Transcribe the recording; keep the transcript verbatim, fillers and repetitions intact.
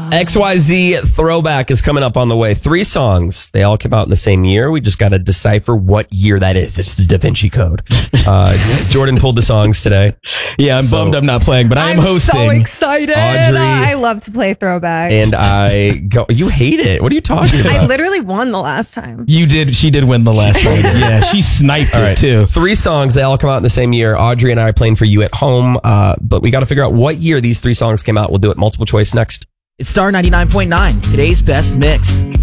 X Y Z Throwback is coming up on the way. Three songs. They all came out in the same year. We just got to decipher what year that is. It's the Da Vinci Code. Uh, Jordan pulled the songs today. Yeah, I'm So- bummed I'm not playing, but I am I'm hosting. so excited. Audrey. I love to play throwback. And I go, you hate it. What are you talking about? I literally won the last time. You did. She did win the last one. Yeah, she sniped All it right. too. Three songs. They all come out in the same year. Audrey and I are playing for you at home. Uh, but we got to figure out what year these three songs came out. We'll do it multiple choice next. It's Star ninety-nine point nine, today's best mix.